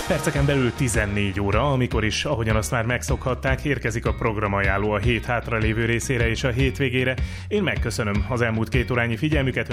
Perceken belül 14 óra, amikor is, ahogyan azt már megszokhatták, érkezik a programajánló a hét hátralévő részére és a hétvégére. Én megköszönöm az elmúlt 2 órányi figyelmüket.